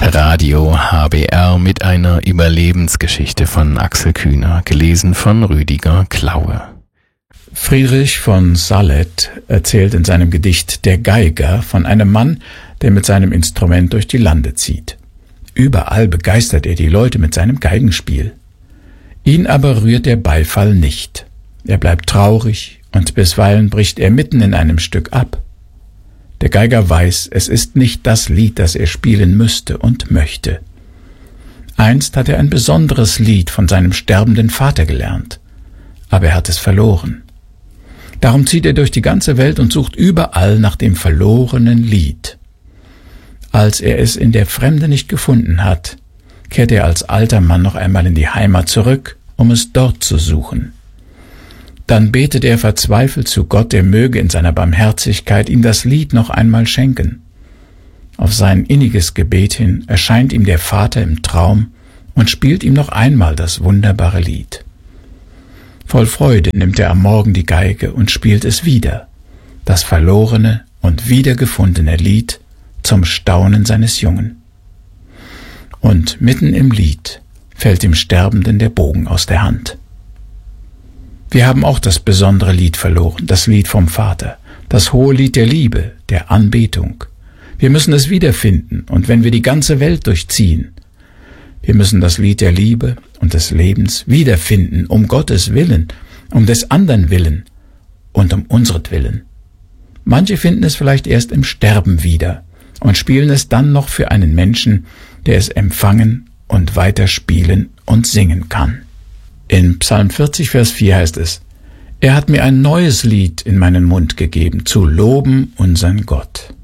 Radio HBR mit einer Überlebensgeschichte von Axel Kühner, gelesen von Rüdiger Klaue. Friedrich von Sallet erzählt in seinem Gedicht »Der Geiger« von einem Mann, der mit seinem Instrument durch die Lande zieht. Überall begeistert er die Leute mit seinem Geigenspiel. Ihn aber rührt der Beifall nicht. Er bleibt traurig und bisweilen bricht er mitten in einem Stück ab. Der Geiger weiß, es ist nicht das Lied, das er spielen müsste und möchte. Einst hat er ein besonderes Lied von seinem sterbenden Vater gelernt, aber er hat es verloren. Darum zieht er durch die ganze Welt und sucht überall nach dem verlorenen Lied. Als er es in der Fremde nicht gefunden hat, kehrt er als alter Mann noch einmal in die Heimat zurück, um es dort zu suchen. Dann betet er verzweifelt zu Gott, er möge in seiner Barmherzigkeit ihm das Lied noch einmal schenken. Auf sein inniges Gebet hin erscheint ihm der Vater im Traum und spielt ihm noch einmal das wunderbare Lied. Voll Freude nimmt er am Morgen die Geige und spielt es wieder, das verlorene und wiedergefundene Lied zum Staunen seines Jungen. Und mitten im Lied fällt dem Sterbenden der Bogen aus der Hand. Wir haben auch das besondere Lied verloren, das Lied vom Vater, das hohe Lied der Liebe, der Anbetung. Wir müssen es wiederfinden, und wenn wir die ganze Welt durchziehen, wir müssen das Lied der Liebe und des Lebens wiederfinden, um Gottes Willen, um des anderen Willen und um unseretwillen. Manche finden es vielleicht erst im Sterben wieder und spielen es dann noch für einen Menschen, der es empfangen und weiter spielen und singen kann. In Psalm 40, Vers 4 heißt es: Er hat mir ein neues Lied in meinen Mund gegeben, zu loben unseren Gott.